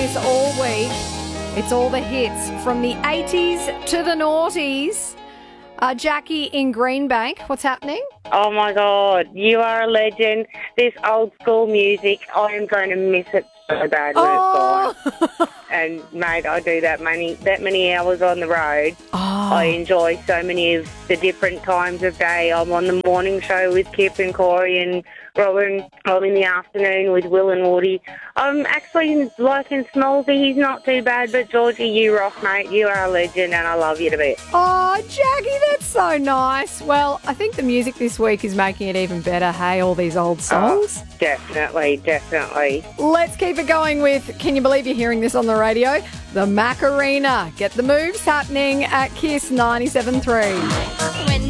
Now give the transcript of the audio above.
this all week. It's all the hits from the 80s to the noughties. Jackie in Greenbank, what's happening? Oh, my God. You are a legend. This old school music, I am going to miss it so bad when it's gone. And, mate, I do that many hours on the road. I enjoy so many of the different times of day. I'm on the morning show with Kip and Corey and Robin. I'm in the afternoon with Will and Woody. I'm actually liking Smallsy. He's not too bad, but Georgie, you rock, mate. You are a legend, and I love you to bits. Oh, Jackie, that's so nice. Well, I think the music this week is making it even better, hey, all these old songs. Oh, definitely. Let's keep it going with, can you believe you're hearing this on the radio? The Macarena. Get the moves happening at Kiss 97.3.